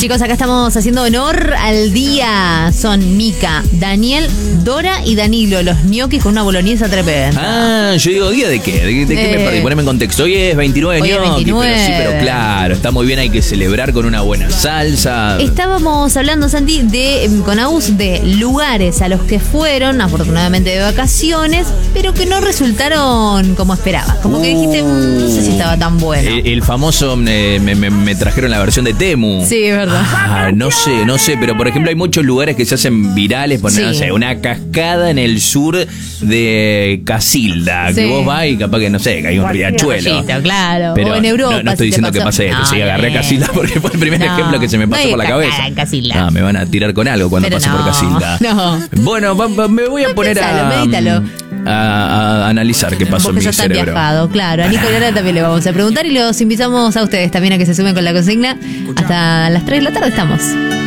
Chicos, acá estamos haciendo honor al día. Son Mica, Daniel, Dora y Danilo, los ñoquis con una boloñesa tremenda. Yo digo, ¿día de qué? ¿De qué me perdí? Poneme en contexto. Hoy es 29 Hoy es ñoquis, 29. pero sí, pero claro, está muy bien, hay que celebrar con una buena salsa. Estábamos hablando, Santi, con Agus de lugares a los que fueron, afortunadamente de vacaciones, pero que no resultaron como esperabas. Como que dijiste, no sé si estaba tan bueno. El famoso, me trajeron la versión de Temu. Sí, es verdad. No sé, pero por ejemplo hay muchos lugares que se hacen virales, por no sé, una cascada en el sur de Casilda, que vos vas y capaz que no sé, que hay un riachuelo. Claro. Pero o en Europa. no estoy diciendo que pase esto, sí, agarré a Casilda porque fue el primer ejemplo que se me pasó por la cabeza. Casilda. Me van a tirar con algo cuando pase por Casilda. No. Bueno, me voy a poner medítalo. a analizar qué pasó en mi Porque ya están cerebro. viajado, claro. A Nico y Lara también le vamos a preguntar y los invitamos a ustedes también a que se sumen con la consigna. Hasta las 3 de la tarde estamos.